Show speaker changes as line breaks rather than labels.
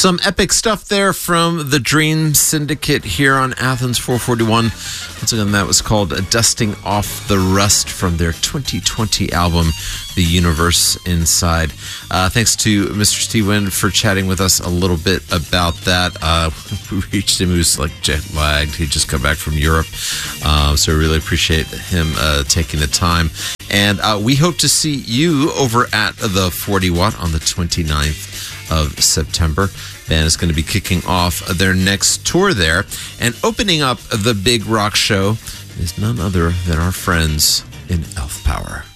Some epic stuff there from the Dream Syndicate here on Athens 441. Once again, that was called Dusting Off the Rust from their 2020 album, The Universe Inside. Thanks to Mr. Steve Wynn for chatting with us a little bit about that. We reached him, he was like jet lagged. He'd just come back from Europe. So we really appreciate him taking the time. And we hope to see you over at the 40 Watt on the 29th of September. Band is going to be kicking off their next tour there. And opening up the big rock show is none other than our friends in Elf Power.